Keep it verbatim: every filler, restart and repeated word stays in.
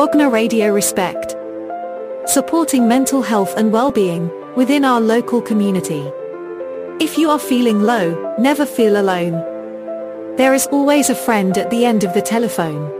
Bogna Radio Respect. Supporting mental health and well-being within our local community. If you are feeling low, never feel alone. There is always a friend at the end of the telephone.